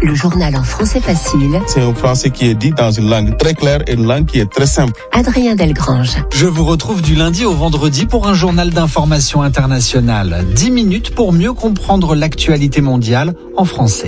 Le journal en français facile. C'est un français qui est dit dans une langue très claire et une langue qui est très simple. Adrien Delgrange. Je vous retrouve du lundi au vendredi pour un journal d'information internationale. 10 minutes pour mieux comprendre l'actualité mondiale en français.